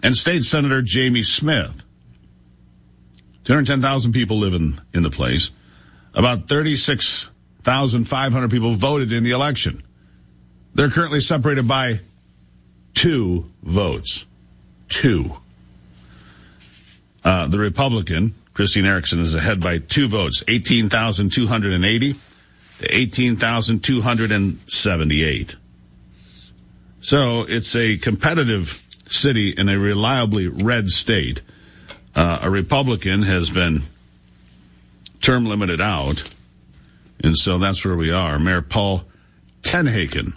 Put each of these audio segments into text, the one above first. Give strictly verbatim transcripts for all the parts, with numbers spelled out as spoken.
and State Senator Jamie Smith. two hundred ten thousand people live in, in the place. About thirty-six thousand five hundred people voted in the election. They're currently separated by two votes. Two. Uh, the Republican, Christine Erickson, is ahead by two votes, eighteen thousand two hundred eighty to eighteen thousand two hundred seventy-eight. So it's a competitive city in a reliably red state. Uh, a Republican has been term limited out, and so that's where we are. Mayor Paul Tenhaken,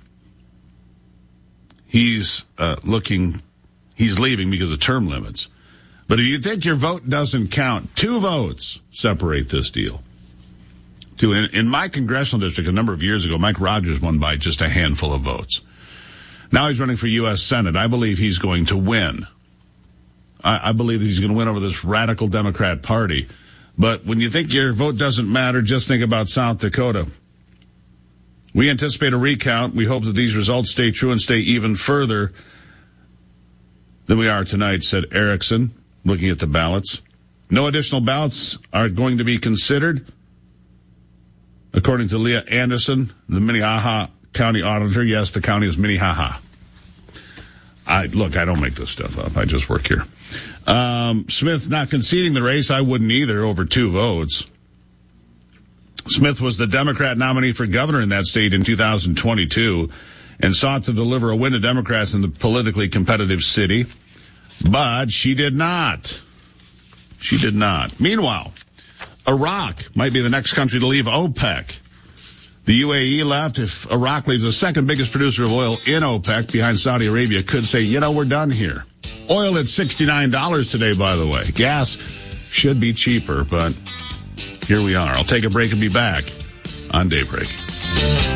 he's uh, looking, he's leaving because of term limits. But if you think your vote doesn't count, two votes separate this deal. Two, in, in my congressional district a number of years ago, Mike Rogers won by just a handful of votes. Now he's running for U S Senate. I believe he's going to win. I, I believe that he's going to win over this radical Democrat Party. But when you think your vote doesn't matter, just think about South Dakota. We anticipate a recount. We hope that these results stay true and stay even further than we are tonight, said Erickson, looking at the ballots. No additional ballots are going to be considered. According to Leah Anderson, the Minnehaha County auditor, yes, the county is Minnehaha. I, look, I don't make this stuff up. I just work here. Um, Smith not conceding the race. I wouldn't either, over two votes. Smith was the Democrat nominee for governor in that state in two thousand twenty-two and sought to deliver a win to Democrats in the politically competitive city. But she did not. She did not. Meanwhile, Iraq might be the next country to leave OPEC. The U A E left. If Iraq leaves, the second biggest producer of oil in OPEC behind Saudi Arabia could say, you know, we're done here. Oil at sixty-nine dollars today, by the way. Gas should be cheaper, but here we are. I'll take a break and be back on Daybreak.